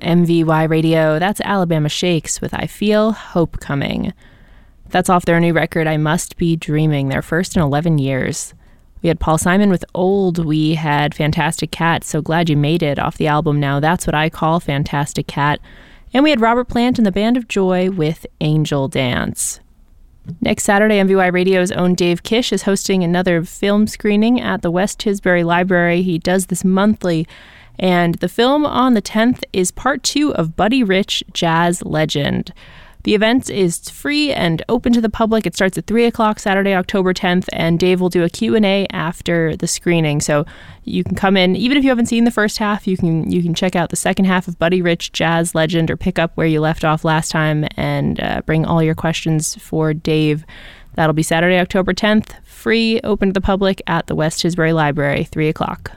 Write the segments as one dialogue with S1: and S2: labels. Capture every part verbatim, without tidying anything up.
S1: M V Y Radio. That's Alabama Shakes with I Feel Hope Coming. That's off their new record, I Must Be Dreaming, their first in eleven years. We had Paul Simon with Old. We had Fantastic Cat, So Glad You Made It, off the album Now That's What I Call Fantastic Cat. And we had Robert Plant and the Band of Joy with Angel Dance. Next Saturday, M V Y Radio's own Dave Kish is hosting another film screening at the West Tisbury Library. He does this monthly, and the film on the tenth is part two of Buddy Rich, Jazz Legend. The event is free and open to the public. It starts at three o'clock Saturday, October tenth, and Dave will do a Q and A after the screening. So you can come in, even if you haven't seen the first half, you can you can check out the second half of Buddy Rich, Jazz Legend, or pick up where you left off last time and uh, bring all your questions for Dave. That'll be Saturday, October tenth, free, open to the public at the West Tisbury Library, three o'clock.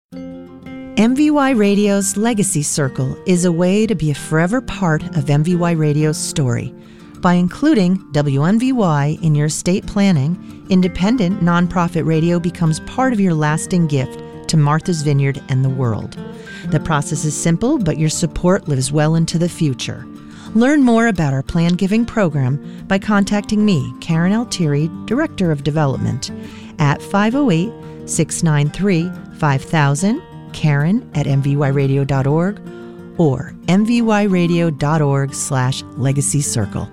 S2: M V Y Radio's Legacy Circle is a way to be a forever part of M V Y Radio's story. By including W M V Y in your estate planning, independent nonprofit radio becomes part of your lasting gift to Martha's Vineyard and the world. The process is simple, but your support lives well into the future. Learn more about our plan giving program by contacting me, Karen Altieri, Director of Development, at five oh eight, six nine three, five thousand, Karen at M V Y radio dot org or M V Y radio dot org slash legacy circle.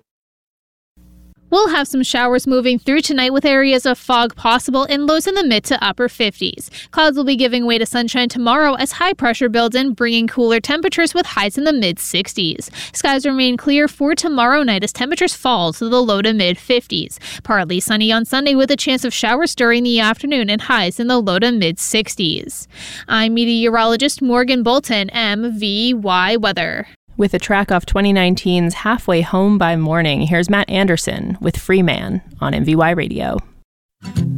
S3: We'll have some showers moving through tonight with areas of fog possible and lows in the mid to upper fifties. Clouds will be giving way to sunshine tomorrow as high pressure builds in, bringing cooler temperatures with highs in the mid sixties. Skies remain clear for tomorrow night as temperatures fall to the low to mid fifties. Partly sunny on Sunday with a chance of showers during the afternoon and highs in the low to mid sixties. I'm meteorologist Morgan Bolton, M V Y Weather.
S1: With a track off twenty nineteen's Halfway Home by Morning, here's Matt Anderson with Free Man on M V Y Radio.